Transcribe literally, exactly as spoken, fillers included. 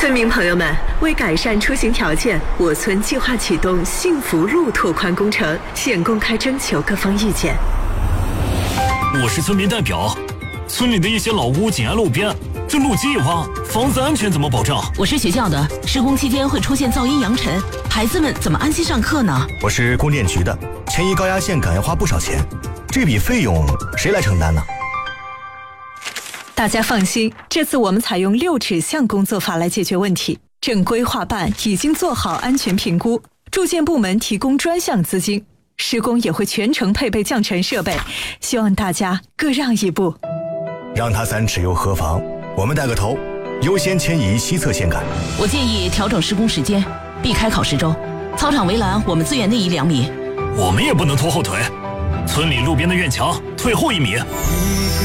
村民朋友们，为改善出行条件，我村计划启动幸福路拓宽工程，现公开征求各方意见。 我是村民代表，村里的一些老屋紧挨路边，这路基一挖，房子安全怎么保障？ 我是学校的，施工期间会出现噪音扬尘，孩子们怎么安心上课呢？ 我是供电局的，迁移高压线杆要花不少钱，这笔费用谁来承担呢？ 大家放心，这次我们采用六指向工作法来解决问题。正规划办已经做好安全评估，住建部门提供专项资金，施工也会全程配备降尘设备，希望大家各让一步。 让他三尺又何妨？我们带个头，优先迁移西侧线杆。 我建议调整施工时间，避开考试周。操场围栏我们资源内移两米。 我们也不能拖后腿，村里路边的院墙退后一米。